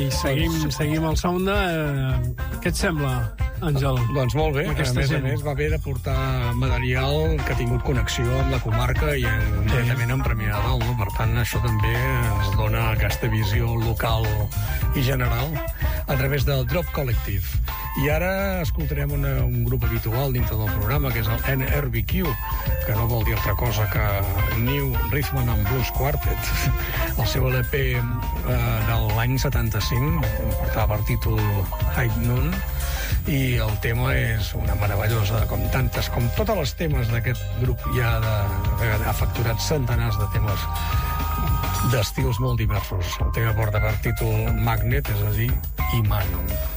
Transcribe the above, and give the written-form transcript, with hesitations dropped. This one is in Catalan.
I seguim el Sounda. Què et sembla, Àngel? Doncs molt bé, a més va bé de portar material que ha tingut connexió amb la comarca i directament amb Premià de Dalt, no? Per tant, això també ens dona aquesta visió local i general a través del Drop Collective. I ara escoltarem un grup habitual dintre del programa, que és el NRBQ, que no vol dir altra cosa que New Rhythm and Blues Quartet. El seu LP de l'any 75 portava per títol High Noon, i el tema és una meravellosa, com totes les temes d'aquest grup ja ha facturat centenars de temes d'estils molt diversos. El tema porta per títol Magnet, és a dir, Imant.